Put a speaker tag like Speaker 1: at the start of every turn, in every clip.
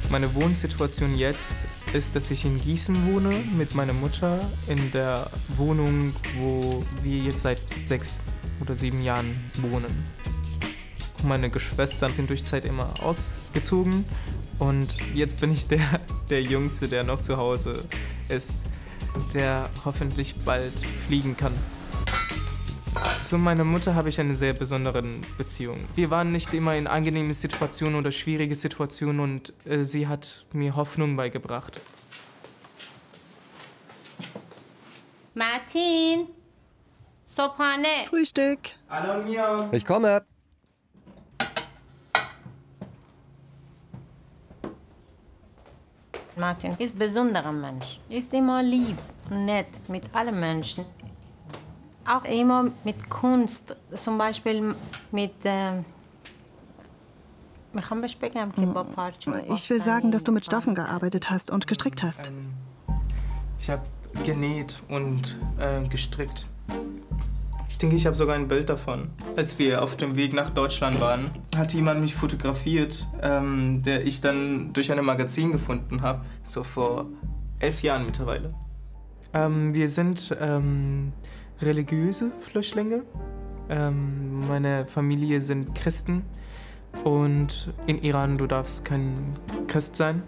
Speaker 1: Meine Wohnsituation jetzt ist, dass ich in Gießen wohne mit meiner Mutter in der Wohnung, wo wir jetzt seit 6 oder 7 Jahren wohnen. Meine Geschwister sind durch Zeit immer ausgezogen und jetzt bin ich der Jüngste, der noch zu Hause ist, der hoffentlich bald fliegen kann. Zu meiner Mutter habe ich eine sehr besondere Beziehung. Wir waren nicht immer in angenehmen Situationen oder schwierigen Situationen und sie hat mir Hoffnung beigebracht.
Speaker 2: Martin, صبحانه.
Speaker 3: Frühstück.
Speaker 1: Hallo Mia.
Speaker 4: Ich komme.
Speaker 2: Martin ist ein besonderer Mensch. Ist immer lieb und nett mit allen Menschen. Auch immer mit Kunst, zum Beispiel mit
Speaker 3: Ich will sagen, dass du mit Stoffen gearbeitet hast und gestrickt hast.
Speaker 1: Ich habe genäht und gestrickt. Ich denke, ich habe sogar ein Bild davon. Als wir auf dem Weg nach Deutschland waren, hat jemand mich fotografiert, der ich dann durch ein Magazin gefunden habe, so vor 11 Jahren mittlerweile. Wir sind religiöse Flüchtlinge. Meine Familie sind Christen und in Iran, du darfst kein Christ sein.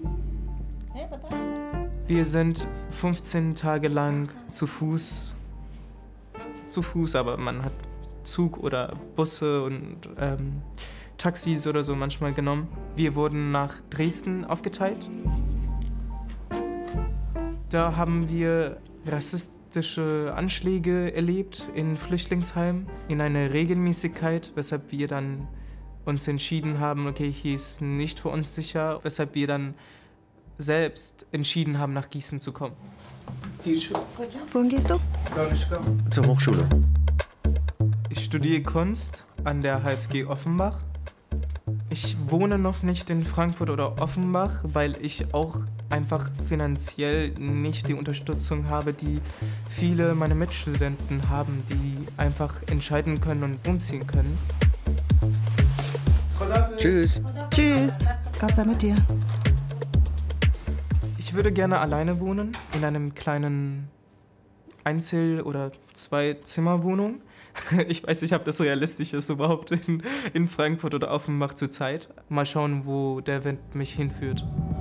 Speaker 1: Wir sind 15 Tage lang zu Fuß, aber man hat Zug oder Busse und Taxis oder so manchmal genommen. Wir wurden nach Dresden aufgeteilt. Da haben wir rassistische Anschläge erlebt in Flüchtlingsheimen in einer Regelmäßigkeit, weshalb wir dann uns entschieden haben, okay, hier ist nicht für uns sicher, weshalb wir dann selbst entschieden haben, nach Gießen zu kommen.
Speaker 3: Wohin gehst du?
Speaker 4: Zur Hochschule.
Speaker 1: Ich studiere Kunst an der HFG Offenbach. Ich wohne noch nicht in Frankfurt oder Offenbach, weil ich auch einfach finanziell nicht die Unterstützung habe, die viele meiner Mitstudenten haben, die einfach entscheiden können und umziehen können.
Speaker 4: Tschüss.
Speaker 3: Tschüss. Gott sei mit dir.
Speaker 1: Ich würde gerne alleine wohnen, in einem kleinen Einzel- oder Zwei-Zimmer-Wohnung. Ich weiß nicht, ob das realistisch ist überhaupt in Frankfurt oder Offenbach zurzeit. Mal schauen, wo der Wind mich hinführt.